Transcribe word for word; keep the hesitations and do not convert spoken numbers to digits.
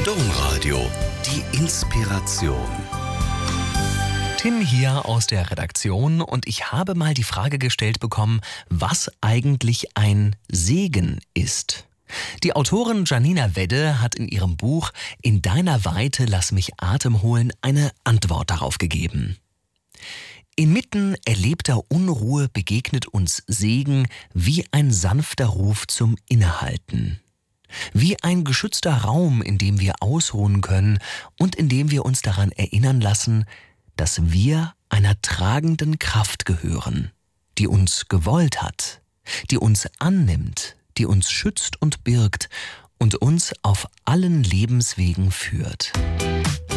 Domradio, die Inspiration. Tim hier aus der Redaktion und ich habe mal die Frage gestellt bekommen, was eigentlich ein Segen ist. Die Autorin Janina Wedde hat in ihrem Buch »In deiner Weite lass mich Atem holen« eine Antwort darauf gegeben. Inmitten erlebter Unruhe begegnet uns Segen wie ein sanfter Ruf zum Innehalten. Wie ein geschützter Raum, in dem wir ausruhen können und in dem wir uns daran erinnern lassen, dass wir einer tragenden Kraft gehören, die uns gewollt hat, die uns annimmt, die uns schützt und birgt und uns auf allen Lebenswegen führt.